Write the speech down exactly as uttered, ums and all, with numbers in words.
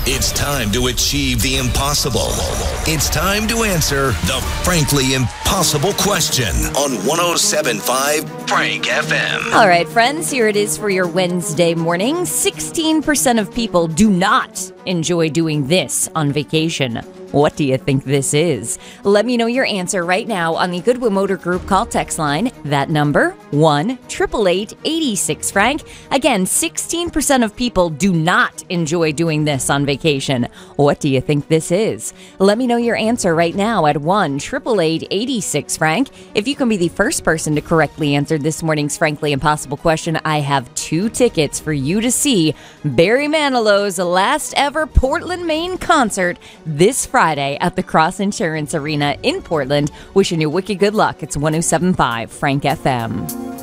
It's time to achieve the impossible. It's time to answer the frankly impossible question on one oh seven point five Frank F M. All right, friends, here it is for your Wednesday morning. sixteen percent of people do not enjoy doing this on vacation. What do you think this is? Let me know your answer right now on the Goodwill Motor Group call text line. That number, one eight eight eight, eight six, Frank. Again, sixteen percent of people do not enjoy doing this on vacation. What do you think this is? Let me know your answer right now at one eight eight eight, eight six, Frank. If you can be the first person to correctly answer this morning's Frankly Impossible question, I have two tickets for you to see Barry Manilow's last ever Portland, Maine concert this Friday at the Cross Insurance Arena in Portland. Wishing you wicked good luck. It's one oh seven point five Frank F M.